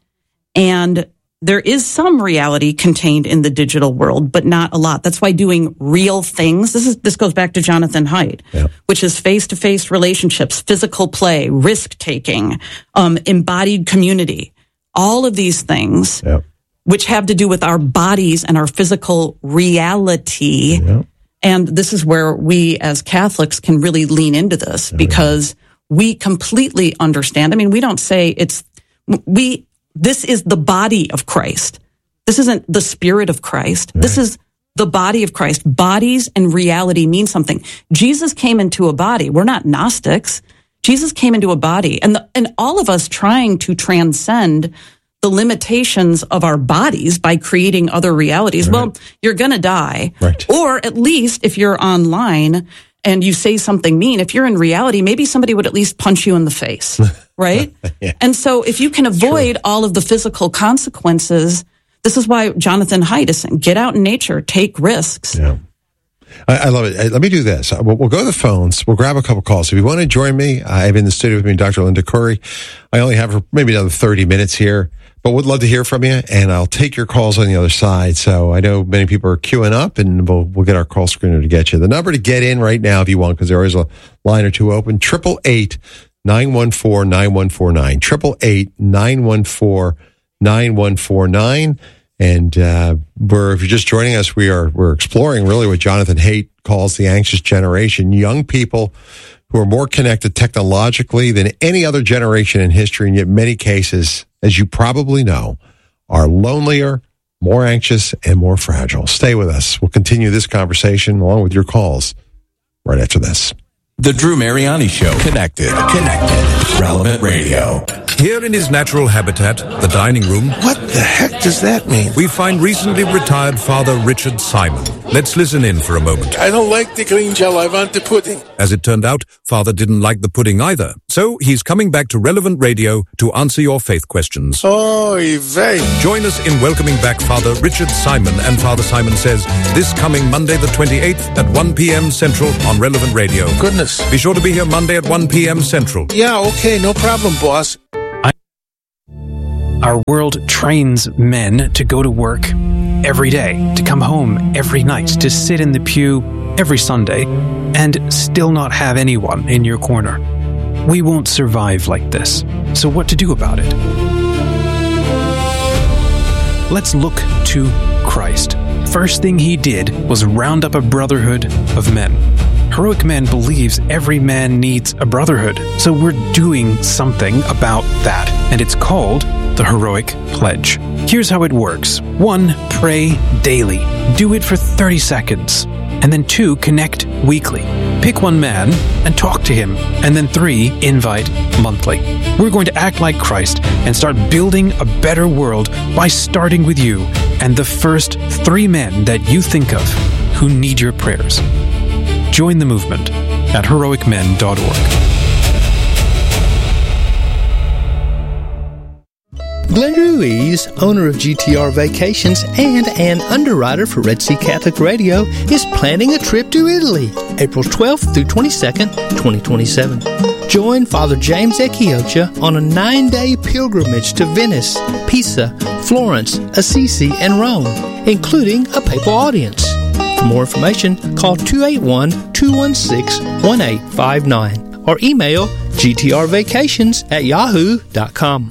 and there is some reality contained in the digital world, but not a lot. That's why doing real things, this is this goes back to Jonathan Haidt, yeah. which is face-to-face relationships, physical play, risk-taking, um, embodied community, all of these things, yeah. which have to do with our bodies and our physical reality. Yeah. And this is where we as Catholics can really lean into this oh, because yeah. we completely understand. I mean, we don't say it's, we, this is the body of Christ. This isn't the spirit of Christ. Right. This is the body of Christ. Bodies and reality mean something. Jesus came into a body. We're not Gnostics. Jesus came into a body. And the, and all of us trying to transcend the limitations of our bodies by creating other realities. Right. Well, you're going to die. Right. Or at least if you're online and you say something mean, if you're in reality, maybe somebody would at least punch you in the face, right? yeah. And so if you can avoid True. all of the physical consequences, this is why Jonathan Haidt is saying, get out in nature, take risks. Yeah. I, I love it. Let me do this. We'll, we'll go to the phones. We'll grab a couple calls. If you want to join me, I have in the studio with me Doctor Linda Curry. I only have maybe another thirty minutes here, but would love to hear from you, and I'll take your calls on the other side. So I know many people are queuing up, and we'll we'll get our call screener to get you. The number to get in right now, if you want, because there is a line or two open, triple eight nine one four nine one four nine, triple eight nine one four nine one four nine. And uh, we're, if you're just joining us, we are we're exploring really what Jonathan Haidt calls the anxious generation, young people who are more connected technologically than any other generation in history, and yet in many cases, as you probably know, are lonelier, more anxious, and more fragile. Stay with us. We'll continue this conversation along with your calls right after this. The Drew Mariani Show. Connected. Connected. Relevant Radio. Here in his natural habitat, the dining room... What the heck does that mean? We find recently retired Father Richard Simon. Let's listen in for a moment. I don't like the green gel, I want the pudding. As it turned out, Father didn't like the pudding either. So he's coming back to Relevant Radio to answer your faith questions. Oh, Yvette. Join us in welcoming back Father Richard Simon and Father Simon Says this coming Monday the twenty-eighth at one p.m. Central on Relevant Radio. Goodness. Be sure to be here Monday at one p.m. Central. Yeah, okay, no problem, boss. Our world trains men to go to work every day, to come home every night, to sit in the pew every Sunday, and still not have anyone in your corner. We won't survive like this. So what to do about it? Let's look to Christ. First thing he did was round up a brotherhood of men. Heroic Men believes every man needs a brotherhood, so we're doing something about that, and it's called the Heroic Pledge. Here's how it works. One, pray daily. Do it for thirty seconds. And then two, connect weekly. Pick one man and talk to him. And then three, invite monthly. We're going to act like Christ and start building a better world by starting with you and the first three men that you think of who need your prayers. Join the movement at heroic men dot org. Glenn Ruiz, owner of G T R Vacations and an underwriter for Red Sea Catholic Radio, is planning a trip to Italy, April twelfth through twenty-second, twenty twenty-seven. Join Father James Echiocha on a nine-day pilgrimage to Venice, Pisa, Florence, Assisi, and Rome, including a papal audience. For more information, call two eight one, two one six, one eight five nine or email g t r vacations at yahoo dot com.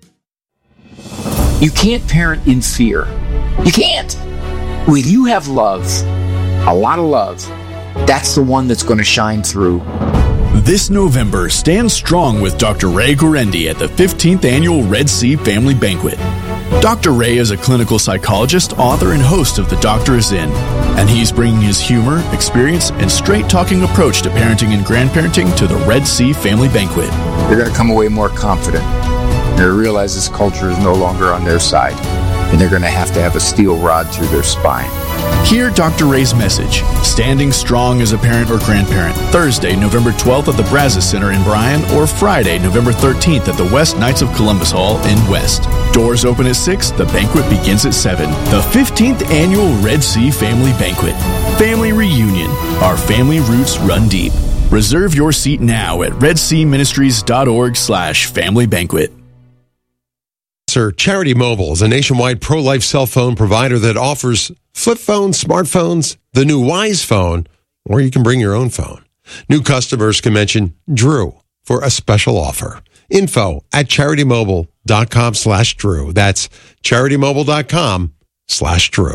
You can't parent in fear. You can't. When you have love, a lot of love, that's the one that's going to shine through. This November, stand strong with Doctor Ray Guarendi at the fifteenth Annual Red Sea Family Banquet. Doctor Ray is a clinical psychologist, author, and host of The Doctor Is In, and he's bringing his humor, experience, and straight-talking approach to parenting and grandparenting to the Red Sea Family Banquet. They're going to come away more confident. They realize this culture is no longer on their side, and they're going to have to have a steel rod through their spine. Hear Doctor Ray's message, Standing Strong as a Parent or Grandparent, Thursday, November twelfth at the Brazos Center in Bryan, or Friday, November thirteenth at the West Knights of Columbus Hall in West. Doors open at six, the banquet begins at seven. The fifteenth Annual Red Sea Family Banquet. Family Reunion. Our family roots run deep. Reserve your seat now at redseaministries.org slash family banquet. Sir, Charity Mobile is a nationwide pro-life cell phone provider that offers flip phones, smartphones, the new Wise phone, or you can bring your own phone. New customers can mention Drew for a special offer. Info at charitymobile.com slash Drew. That's charitymobile.com slash Drew.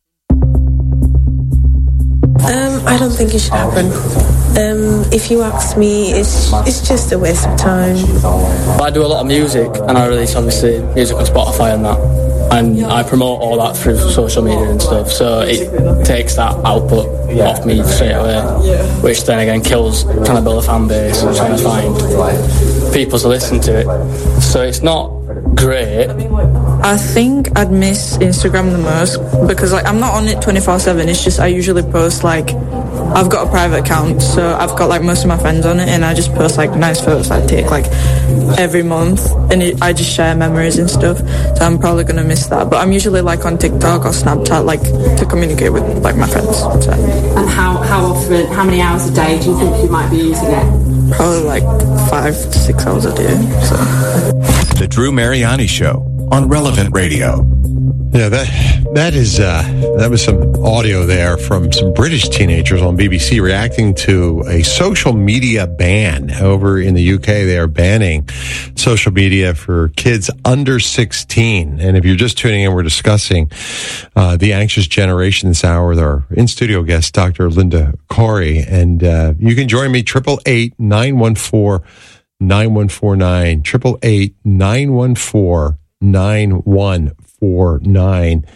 Um, I don't think it should happen. Um, if you ask me, it's it's just a waste of time. I do a lot of music, and I release obviously music on Spotify and that, and I promote all that through social media and stuff. So it takes that output off me straight away, which then again kills trying to build a fan base and trying to find people to listen to it. So it's not great. I think I'd miss Instagram the most because like I'm not on it twenty-four seven. It's just I usually post like I've got a private account, so I've got like most of my friends on it, and I just post like nice photos I take like every month, and it, I just share memories and stuff. So I'm probably gonna miss that. But I'm usually like on TikTok or Snapchat, like to communicate with like my friends. So. And how how often, how many hours a day do you think you might be using it? Probably like five to six hours a day. So. The Drew Mariani Show on Relevant Radio. Yeah, that that is uh, that was some audio there from some British teenagers on B B C reacting to a social media ban over in the U K. They are banning social media for kids under sixteen. And if you're just tuning in, we're discussing uh, the anxious generation this hour with our in-studio guest, Doctor Linda Corey. And uh, you can join me, triple eight nine one four nine one four nine, triple eight nine one four nine one four nine.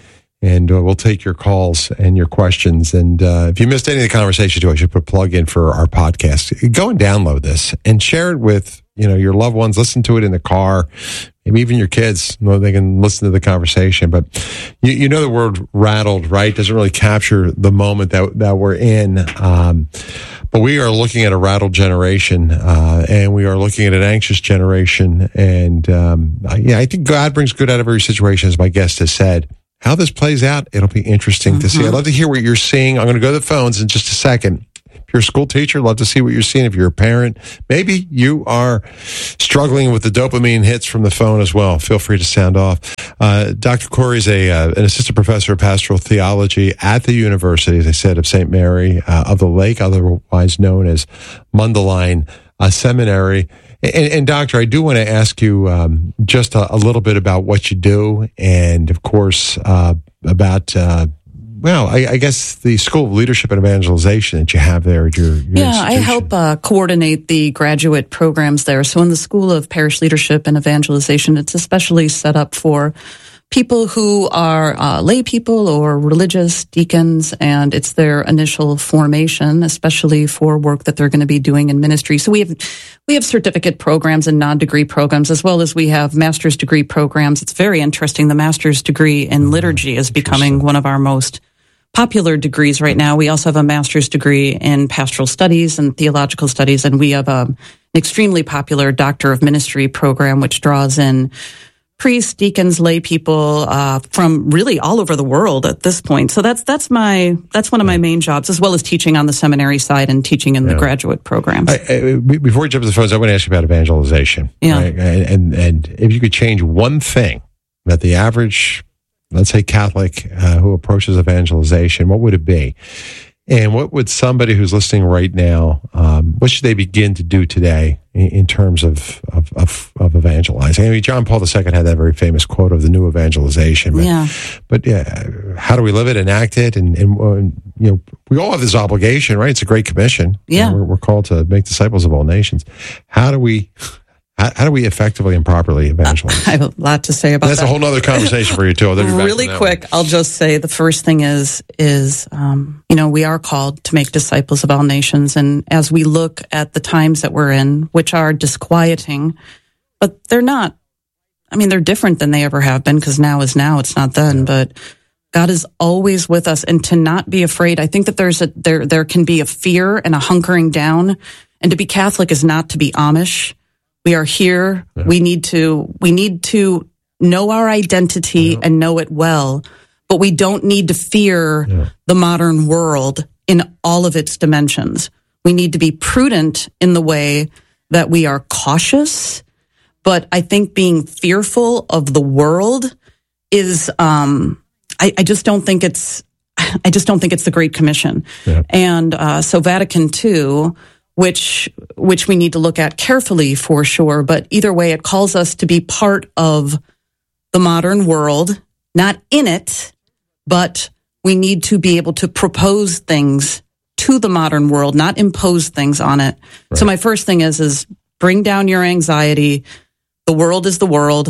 And uh, we'll take your calls and your questions. And uh, if you missed any of the conversation, too, I should put a plug in for our podcast. Go and download this and share it with, you know, your loved ones. Listen to it in the car. Maybe even your kids, you know, they can listen to the conversation. But you, you know the word rattled, right? Doesn't really capture the moment that that we're in. Um, but we are looking at a rattled generation, uh, and we are looking at an anxious generation. And um, yeah, I think God brings good out of every situation, as my guest has said. How this plays out, it'll be interesting mm-hmm. to see. I'd love to hear what you're seeing. I'm going to go to the phones in just a second. If you're a school teacher, love to see what you're seeing. If you're a parent, maybe you are struggling with the dopamine hits from the phone as well. Feel free to sound off. Uh, Doctor Corey is a, uh, an assistant professor of pastoral theology at the University, as I said, of Saint Mary uh, of the Lake, otherwise known as Mundelein uh, Seminary. And, and Doctor, I do want to ask you um, just a, a little bit about what you do, and of course uh, about uh, well, I, I guess the School of Leadership and Evangelization that you have there at your, your yeah, institution. I help uh, coordinate the graduate programs there. So in the School of Parish Leadership and Evangelization, it's especially set up for people who are uh, lay people or religious deacons, and it's their initial formation, especially for work that they're going to be doing in ministry. So we have we have certificate programs and non-degree programs, as well as we have master's degree programs. It's very interesting. The master's degree in liturgy is becoming one of our most popular degrees right now. We also have a master's degree in pastoral studies and theological studies, and we have um, an extremely popular Doctor of Ministry program, which draws in priests, deacons, lay people uh, from really all over the world at this point. So that's that's my that's one of my main jobs, as well as teaching on the seminary side and teaching in yeah. the graduate programs. I, I, before we jump to the phones, I want to ask you about evangelization. Yeah, right? and, and and if you could change one thing that the average, let's say, Catholic uh, who approaches evangelization, what would it be? And what would somebody who's listening right now, um, what should they begin to do today in, in terms of, of, of, of evangelizing? I mean, John Paul the Second had that very famous quote of the new evangelization. But, yeah. But yeah, how do we live it, enact it? And, and uh, you know, we all have this obligation, right? It's a great commission. Yeah. We're, we're called to make disciples of all nations. How do we... How, how do we effectively and properly evangelize? I have a lot to say about That's that. That's a whole other conversation for you, too. Really quick, one. I'll just say the first thing is, is um, you know, we are called to make disciples of all nations. And as we look at the times that we're in, which are disquieting, but they're not, I mean, they're different than they ever have been, because now is now, it's not then. Yeah. But God is always with us, and to not be afraid. I think that there's a there there can be a fear and a hunkering down, and to be Catholic is not to be Amish. We are here. Yeah. We need to, we need to know our identity yeah. and know it well, but we don't need to fear yeah. the modern world in all of its dimensions. We need to be prudent in the way that we are cautious, but I think being fearful of the world is, um, I, I just don't think it's, I just don't think it's the Great Commission. Yeah. And, uh, so Vatican Two, which which we need to look at carefully for sure. But either way, it calls us to be part of the modern world, not in it, but we need to be able to propose things to the modern world, not impose things on it. Right. So my first thing is, is bring down your anxiety. The world is the world,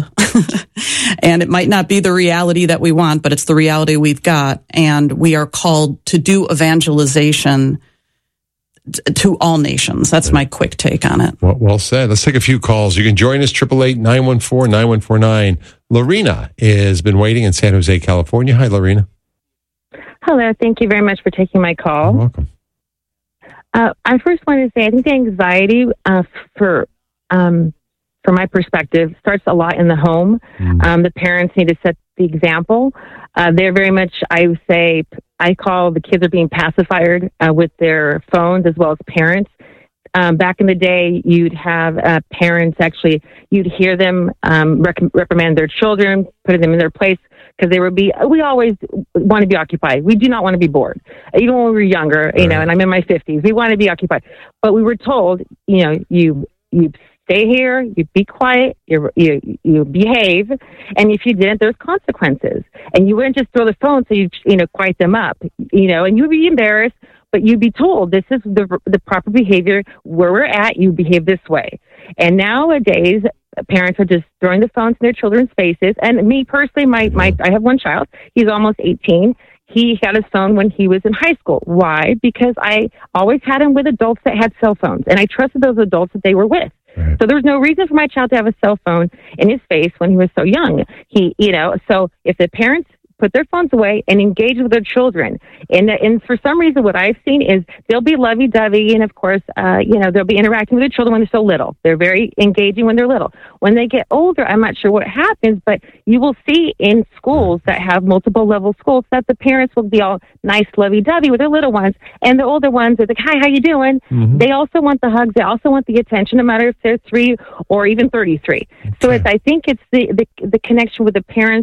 and it might not be the reality that we want, but it's the reality we've got. And we are called to do evangelization to all nations. That's my quick take on it. Well, well said. Let's take a few calls. You can join us, eight eight eight, nine one four, nine one four nine. Lorena has been waiting in San Jose, California. Hi, Lorena. Hello. Thank you very much for taking my call. You're welcome. Uh, I first want to say, I think the anxiety uh, for, um, from my perspective, starts a lot in the home. Mm. Um, the parents need to set the example. Uh, they're very much, I would say, I call the kids are being pacified uh, with their phones as well as parents. Um, back in the day, you'd have uh, parents actually, you'd hear them um, rec- reprimand their children, put them in their place, because they would be, we always want to be occupied. We do not want to be bored. Even when we were younger, you know, and I'm in my fifties, we want to be occupied. But we were told, you know, you, you stay here, you be quiet, you, you you behave, and if you didn't, there's consequences. And you wouldn't just throw the phone so you you know quiet them up, you know, and you'd be embarrassed, but you'd be told this is the the proper behavior where we're at. You behave this way. And nowadays, parents are just throwing the phones in their children's faces. And me personally, my, my I have one child. He's almost eighteen. He got his phone when he was in high school. Why? Because I always had him with adults that had cell phones, and I trusted those adults that they were with. Right. So there was no reason for my child to have a cell phone in his face when he was so young. He, you know, so if the parents put their phones away and engage with their children. And, and for some reason, what I've seen is they'll be lovey-dovey, and of course, uh, you know, they'll be interacting with their children when they're so little. They're very engaging when they're little. When they get older, I'm not sure what happens, but you will see in schools that have multiple level schools that the parents will be all nice, lovey-dovey with their little ones, and the older ones are like, hi, how you doing? Mm-hmm. They also want the hugs. They also want the attention, no matter if they're three or even thirty-three. Okay. So it's, I think it's the, the, the connection with the parents